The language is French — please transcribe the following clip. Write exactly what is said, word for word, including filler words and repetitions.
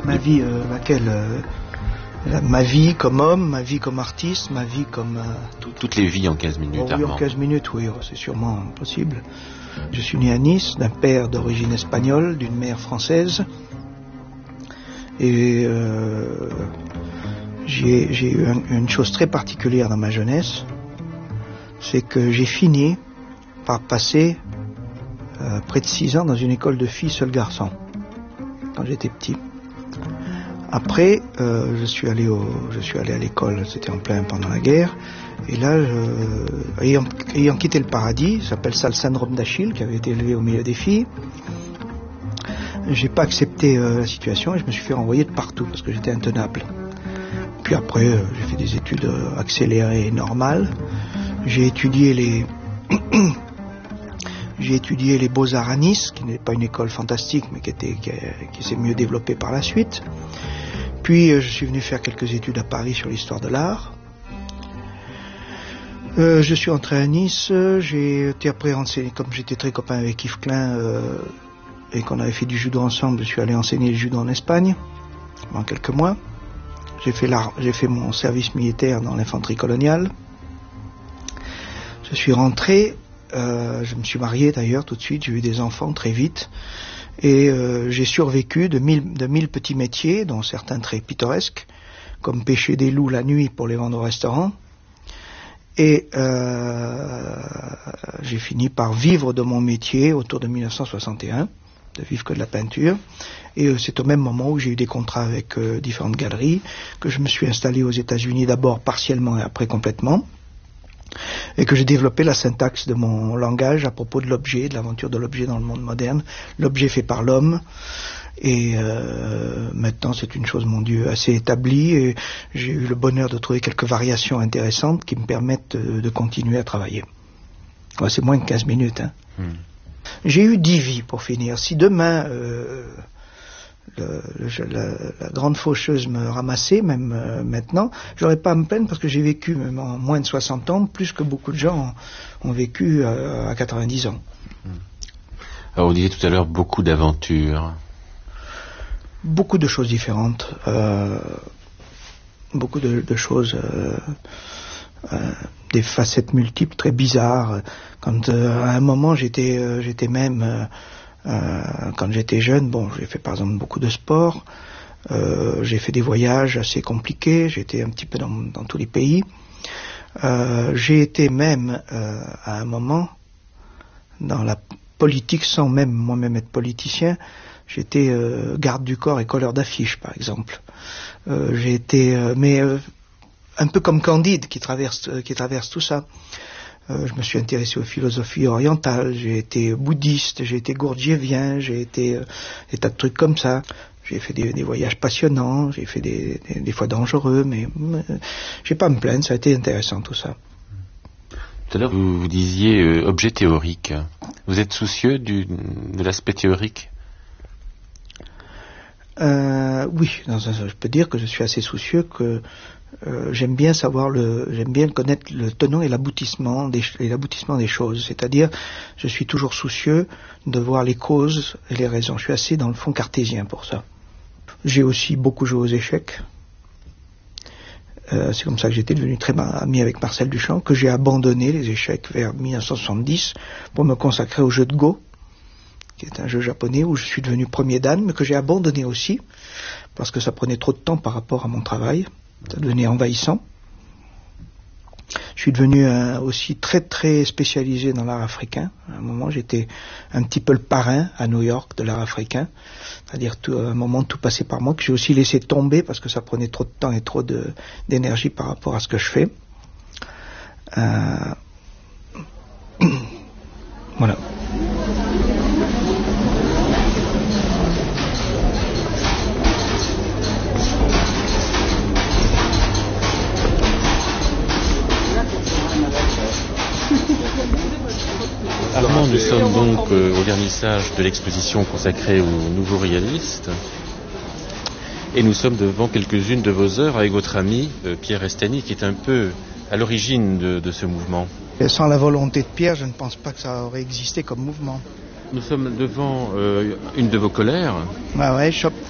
Ma vie, euh, laquelle euh, la, ma vie comme homme, ma vie comme artiste, ma vie comme... Euh... Tout, toutes les vies en quinze minutes, oh, oui, en quinze minutes, oui, oh, c'est sûrement possible. Je suis né à Nice, d'un père d'origine espagnole, d'une mère française. Et euh, j'ai, j'ai eu un, une chose très particulière dans ma jeunesse, c'est que j'ai fini par passer euh, près de six ans dans une école de filles seul garçon, quand j'étais petit. Après, euh, je suis allé au, je suis allé à l'école, c'était en plein pendant la guerre, et là, je, ayant, ayant quitté le paradis, ça s'appelle ça le syndrome d'Achille, qui avait été élevé au milieu des filles, j'ai pas accepté euh, la situation et je me suis fait renvoyer de partout parce que j'étais intenable. Puis après, euh, j'ai fait des études euh, accélérées et normales. J'ai étudié les j'ai étudié les Beaux-Arts à Nice, qui n'est pas une école fantastique, mais qui était qui, qui s'est mieux développée par la suite. Puis euh, je suis venu faire quelques études à Paris sur l'histoire de l'art. Euh, je suis entré à Nice. J'ai été après renseigné, comme j'étais très copain avec Yves Klein. Euh, et qu'on avait fait du judo ensemble, je suis allé enseigner le judo en Espagne pendant quelques mois. J'ai fait, j'ai fait mon service militaire dans l'infanterie coloniale. Je suis rentré, euh, je me suis marié d'ailleurs tout de suite, j'ai eu des enfants très vite. Et euh, j'ai survécu de mille, de mille petits métiers, dont certains très pittoresques, comme pêcher des loups la nuit pour les vendre au restaurant. Et euh, j'ai fini par vivre de mon métier autour de mille neuf cent soixante et un. De vivre que de la peinture, et euh, c'est au même moment où j'ai eu des contrats avec euh, différentes galeries, que je me suis installé aux États-Unis d'abord partiellement et après complètement, et que j'ai développé la syntaxe de mon langage à propos de l'objet, de l'aventure de l'objet dans le monde moderne, l'objet fait par l'homme, et euh, maintenant c'est une chose, mon Dieu, assez établie, et j'ai eu le bonheur de trouver quelques variations intéressantes qui me permettent de, de continuer à travailler. Ouais, c'est moins que quinze minutes, hein. Hmm. J'ai eu dix vies pour finir. Si demain euh, le, le, la, la grande faucheuse me ramassait, même euh, maintenant, j'aurais pas à me plaindre parce que j'ai vécu même en moins de soixante ans, plus que beaucoup de gens ont, ont vécu euh, à quatre-vingt-dix ans. Alors vous disiez tout à l'heure beaucoup d'aventures. Beaucoup de choses différentes. Euh, beaucoup de, de choses... Euh, Euh, des facettes multiples très bizarres. Quand euh, à un moment j'étais euh, j'étais même euh, euh, quand j'étais jeune, bon, j'ai fait par exemple beaucoup de sport, euh, j'ai fait des voyages assez compliqués, j'ai été un petit peu dans, dans tous les pays. Euh, j'ai été même euh, à un moment dans la politique sans même moi-même être politicien. J'étais euh, garde du corps et colleur d'affiches par exemple. Euh, j'ai été euh, mais euh, un peu comme Candide qui traverse, euh, qui traverse tout ça. Euh, je me suis intéressé aux philosophies orientales, j'ai été bouddhiste, j'ai été gourdjievien, j'ai été euh, des tas de trucs comme ça. J'ai fait des, des voyages passionnants, j'ai fait des, des, des fois dangereux, mais euh, j'ai pas à me plaindre, ça a été intéressant tout ça. Tout à l'heure vous, vous disiez euh, objet théorique. Vous êtes soucieux du, de l'aspect théorique ? euh, Oui, dans un, je peux dire que je suis assez soucieux que Euh, j'aime bien savoir le, j'aime bien connaître le tenant et l'aboutissement des, et l'aboutissement des choses. C'est-à-dire, je suis toujours soucieux de voir les causes et les raisons. Je suis assez dans le fond cartésien pour ça. J'ai aussi beaucoup joué aux échecs. Euh, c'est comme ça que j'étais devenu très ami avec Marcel Duchamp, que j'ai abandonné les échecs vers mille neuf cent soixante-dix pour me consacrer au jeu de Go, qui est un jeu japonais où je suis devenu premier dan, mais que j'ai abandonné aussi parce que ça prenait trop de temps par rapport à mon travail. Ça devenait envahissant. Je suis devenu euh, aussi très très spécialisé dans l'art africain. À un moment, j'étais un petit peu le parrain à New York de l'art africain. C'est-à-dire, tout, à un moment, tout passait par moi, que j'ai aussi laissé tomber parce que ça prenait trop de temps et trop de, d'énergie par rapport à ce que je fais. Euh... Voilà. Armand, nous sommes donc euh, au vernissage de l'exposition consacrée aux nouveaux réalistes et nous sommes devant quelques-unes de vos œuvres avec votre ami euh, Pierre Restany qui est un peu à l'origine de, de ce mouvement. Et sans la volonté de Pierre, je ne pense pas que ça aurait existé comme mouvement. Nous sommes devant euh, une de vos colères. Ah ouais, Shop